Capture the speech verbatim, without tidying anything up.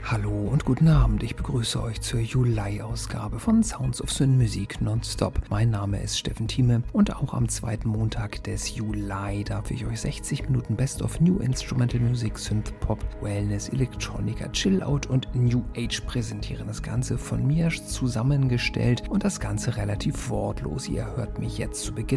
Hallo und guten Abend, ich begrüße euch zur Juli-Ausgabe von Sounds of Synth Musik Nonstop. Mein Name ist Steffen Thieme und auch am zweiten Montag des Juli darf ich euch sechzig Minuten Best of New Instrumental Music, Synth Pop, Wellness, Electronica, Chill Out und New Age präsentieren. Das Ganze von mir zusammengestellt und das Ganze relativ wortlos. Ihr hört mich jetzt zu Beginn